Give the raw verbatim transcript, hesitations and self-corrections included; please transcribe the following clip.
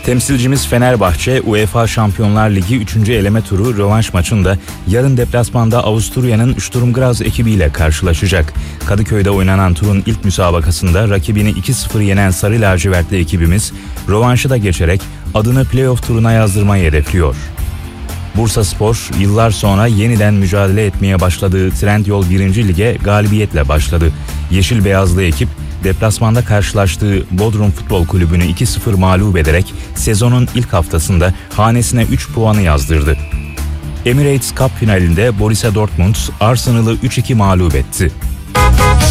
Temsilcimiz Fenerbahçe, UEFA Şampiyonlar Ligi üçüncü eleme turu rövanş maçında yarın deplasmanda Avusturya'nın Sturm Graz ekibiyle karşılaşacak. Kadıköy'de oynanan turun ilk müsabakasında rakibini iki sıfır yenen Sarı Lacivertli ekibimiz rövanşı da geçerek adını playoff turuna yazdırmayı hedefliyor. Bursaspor yıllar sonra yeniden mücadele etmeye başladığı Trendyol birinci Lig'e galibiyetle başladı. Yeşil beyazlı ekip deplasmanda karşılaştığı Bodrum Futbol Kulübü'nü iki sıfır mağlup ederek sezonun ilk haftasında hanesine üç puanı yazdırdı. Emirates Cup finalinde Borussia Dortmund Arsenal'ı üç iki mağlup etti.